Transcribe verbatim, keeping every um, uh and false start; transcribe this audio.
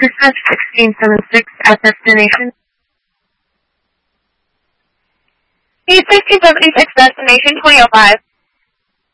Dispatch sixteen seventy-six at destination. East sixteen seventy-six, destination twenty oh five.